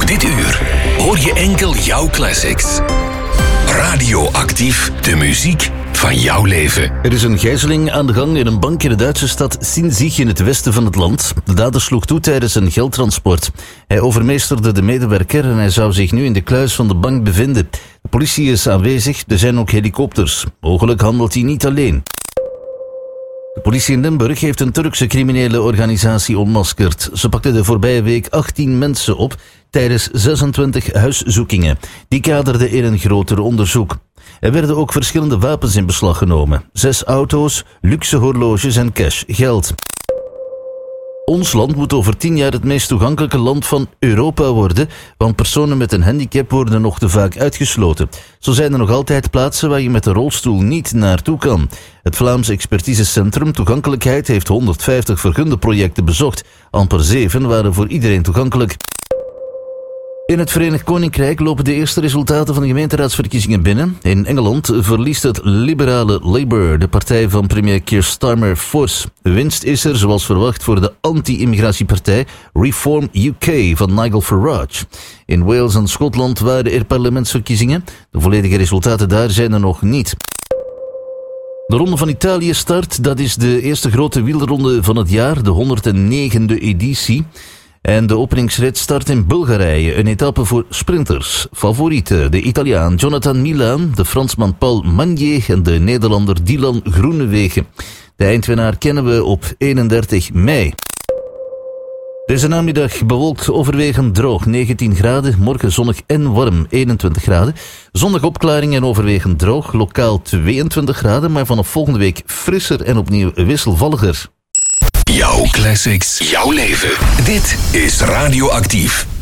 Ook dit uur hoor je enkel jouw classics. Radioactief, de muziek van jouw leven. Er is een gijzeling aan de gang in een bank in de Duitse stad Sinzig in het westen van het land. De dader sloeg toe tijdens een geldtransport. Hij overmeesterde de medewerker en hij zou zich nu in de kluis van de bank bevinden. De politie is aanwezig, er zijn ook helikopters. Mogelijk handelt hij niet alleen. De politie in Limburg heeft een Turkse criminele organisatie ontmaskerd. Ze pakte de voorbije week 18 mensen op tijdens 26 huiszoekingen. Die kaderden in een groter onderzoek. Er werden ook verschillende wapens in beslag genomen. 6 auto's, luxe horloges en cash, geld. Ons land moet over 10 jaar het meest toegankelijke land van Europa worden, want personen met een handicap worden nog te vaak uitgesloten. Zo zijn er nog altijd plaatsen waar je met een rolstoel niet naartoe kan. Het Vlaams Expertisecentrum Toegankelijkheid heeft 150 vergunde projecten bezocht. Amper 7 waren voor iedereen toegankelijk. In het Verenigd Koninkrijk lopen de eerste resultaten van de gemeenteraadsverkiezingen binnen. In Engeland verliest het liberale Labour, de partij van premier Keir Starmer, fors. Winst is er, zoals verwacht, voor de anti-immigratiepartij Reform UK van Nigel Farage. In Wales en Schotland waren er parlementsverkiezingen. De volledige resultaten daar zijn er nog niet. De Ronde van Italië start. Dat is de eerste grote wielronde van het jaar, de 109e editie. En de openingsrit start in Bulgarije, een etappe voor sprinters. Favorieten, de Italiaan Jonathan Milan, de Fransman Paul Magnier en de Nederlander Dylan Groenewegen. De eindwinnaar kennen we op 31 mei. Deze namiddag bewolkt, overwegend droog, 19 graden. Morgen zonnig en warm, 21 graden. Zondag opklaring en overwegend droog, lokaal 22 graden. Maar vanaf volgende week frisser en opnieuw wisselvalliger. Jouw classics, jouw leven. Dit is Radioactief.